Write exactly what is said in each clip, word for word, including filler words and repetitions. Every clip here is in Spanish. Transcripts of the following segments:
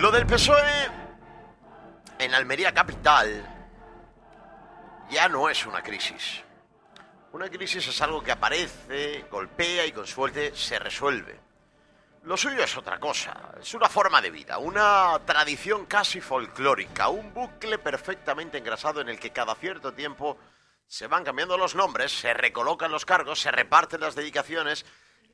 Lo del P S O E en Almería capital ya no es una crisis. Una crisis es algo que aparece, golpea y con suerte se resuelve. Lo suyo es otra cosa, es una forma de vida, una tradición casi folclórica, un bucle perfectamente engrasado en el que cada cierto tiempo se van cambiando los nombres, se recolocan los cargos, se reparten las dedicaciones,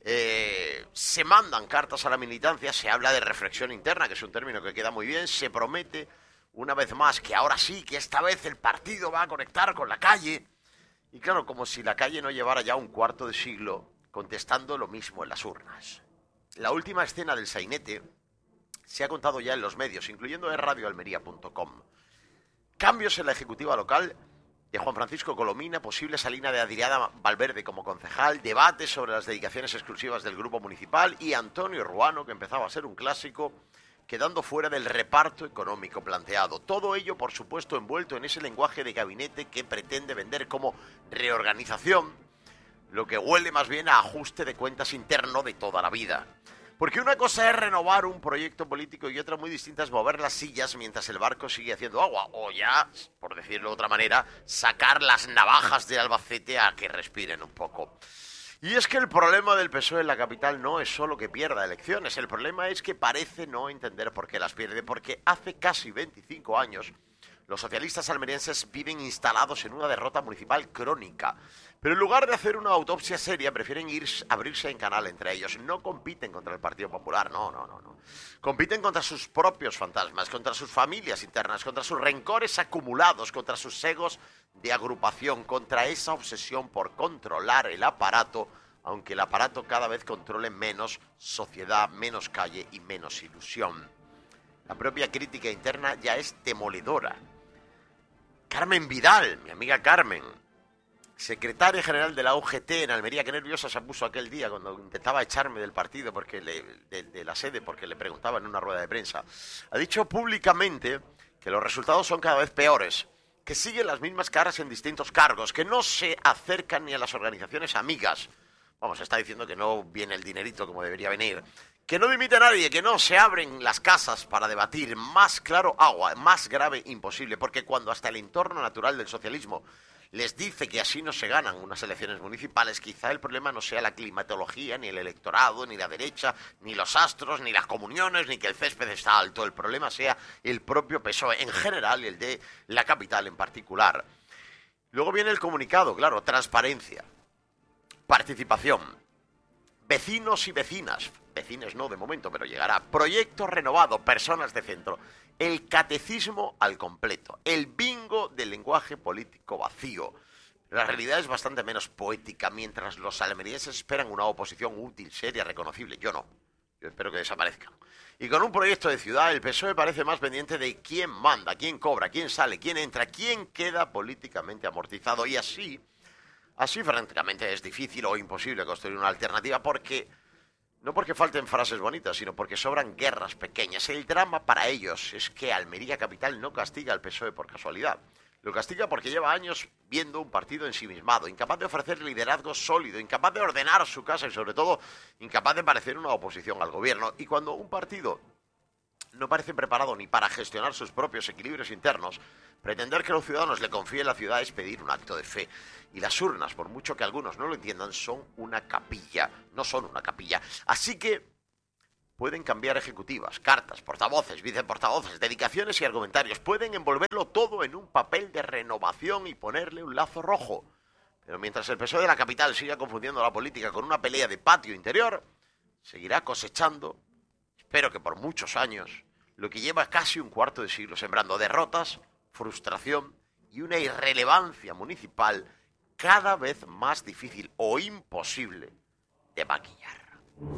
eh, se mandan cartas a la militancia, se habla de reflexión interna, que es un término que queda muy bien, se promete una vez más que ahora sí, que esta vez el partido va a conectar con la calle. Y claro, como si la calle no llevara ya un cuarto de siglo contestando lo mismo en las urnas. La última escena del sainete se ha contado ya en los medios, incluyendo en radio almería punto com. Cambios en la ejecutiva local de Juan Francisco Colomina, posible salida de Adriana Valverde como concejal, debates sobre las dedicaciones exclusivas del grupo municipal y Antonio Ruano, que empezaba a ser un clásico, quedando fuera del reparto económico planteado. Todo ello, por supuesto, envuelto en ese lenguaje de gabinete que pretende vender como reorganización, lo que huele más bien a ajuste de cuentas interno de toda la vida. Porque una cosa es renovar un proyecto político y otra muy distinta es mover las sillas mientras el barco sigue haciendo agua. O ya, por decirlo de otra manera, sacar las navajas de Albacete a que respiren un poco. Y es que el problema del P S O E en la capital no es solo que pierda elecciones, el problema es que parece no entender por qué las pierde, porque hace casi veinticinco años los socialistas almerienses viven instalados en una derrota municipal crónica. Pero en lugar de hacer una autopsia seria, prefieren ir, abrirse en canal entre ellos. No compiten contra el Partido Popular, no, no, no, no. Compiten contra sus propios fantasmas, contra sus familias internas, contra sus rencores acumulados, contra sus egos de agrupación, contra esa obsesión por controlar el aparato, aunque el aparato cada vez controle menos sociedad, menos calle y menos ilusión. La propia crítica interna ya es demoledora. Carmen Vidal, mi amiga Carmen, secretaria general de la U G T en Almería, qué nerviosa se puso aquel día cuando intentaba echarme del partido, porque le, de, de la sede, porque le preguntaba en una rueda de prensa. Ha dicho públicamente que los resultados son cada vez peores, que siguen las mismas caras en distintos cargos, que no se acercan ni a las organizaciones amigas. Vamos, está diciendo que no viene el dinerito como debería venir. Que no dimite a nadie, que no se abren las casas para debatir. Más claro, agua, más grave, imposible. Porque cuando hasta el entorno natural del socialismo les dice que así no se ganan unas elecciones municipales, quizá el problema no sea la climatología, ni el electorado, ni la derecha, ni los astros, ni las comuniones, ni que el césped está alto. El problema sea el propio P S O E en general y el de la capital en particular. Luego viene el comunicado, claro, transparencia, participación, vecinos y vecinas, vecinos no de momento, pero llegará, proyecto renovado, personas de centro, el catecismo al completo, el bingo del lenguaje político vacío. La realidad es bastante menos poética, mientras los almerienses esperan una oposición útil, seria, reconocible. Yo no, yo espero que desaparezcan. Y con un proyecto de ciudad, el P S O E parece más pendiente de quién manda, quién cobra, quién sale, quién entra, quién queda políticamente amortizado. Y así, así francamente es difícil o imposible construir una alternativa porque... No porque falten frases bonitas, sino porque sobran guerras pequeñas. El drama para ellos es que Almería Capital no castiga al P S O E por casualidad. Lo castiga porque lleva años viendo un partido ensimismado, incapaz de ofrecer liderazgo sólido, incapaz de ordenar su casa y, sobre todo, incapaz de parecer una oposición al gobierno. Y cuando un partido no parece preparado ni para gestionar sus propios equilibrios internos, pretender que los ciudadanos le confíen la ciudad es pedir un acto de fe. Y las urnas, por mucho que algunos no lo entiendan, son una capilla, no son una capilla. Así que pueden cambiar ejecutivas, cartas, portavoces, viceportavoces, dedicaciones y argumentarios. Pueden envolverlo todo en un papel de renovación y ponerle un lazo rojo. Pero mientras el P S O E de la capital siga confundiendo la política con una pelea de patio interior, seguirá cosechando, espero que por muchos años, lo que lleva casi un cuarto de siglo, sembrando derrotas, frustración y una irrelevancia municipal cada vez más difícil o imposible de maquillar.